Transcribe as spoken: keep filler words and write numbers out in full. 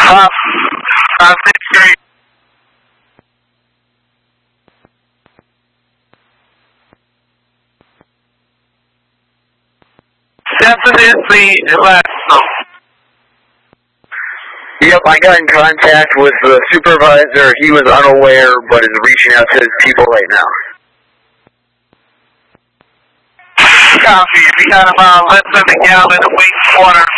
Uh, uh, six three. Definitely less so. Yep, I got in contact with the supervisor. He was unaware, but is reaching out to his people right now. Copy. We got about less than a gallon of wastewater